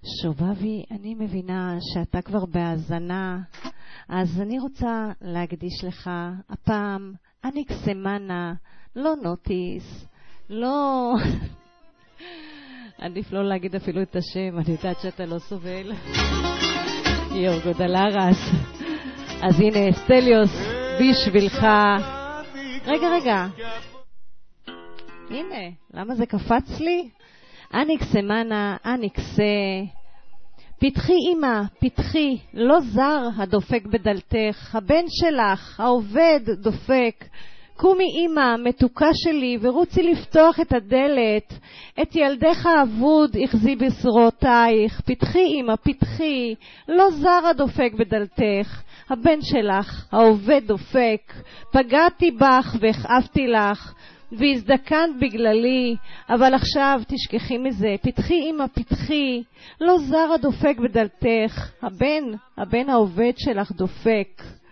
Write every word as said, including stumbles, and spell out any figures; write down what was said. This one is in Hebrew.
שובבי, אני מבינה שאתה כבר בהאזנה, אז אני רוצה להקדיש לך הפעם אניקסמנה, לא נוטיס, לא... עדיף לא להגיד אפילו את השם, אני יודעת שאתה לא סובל. יורגו דלרס. אז הנה, סטליוס, בשבילך. רגע, רגע. הנה, למה זה קפץ לי? אניקסמנה, אניקסה. פתחי אמא, פתחי, לא זר הדופק בדלתך, הבן שלך, העובד, דופק. קומי אמא, מתוקה שלי, ורוצי לפתוח את הדלת. את ילדך האבוד יחזי בזרועותייך. פתחי אמא, פתחי, לא זר הדופק בדלתך, הבן שלך, העובד, דופק. פגעתי בך והכאבתי לך, והזדקנת בגללי, אבל עכשיו תשכחי מזה. פתחי אמא, פתחי, לא זר הדופק בדלתך, הבן, הבן העובד שלך דופק.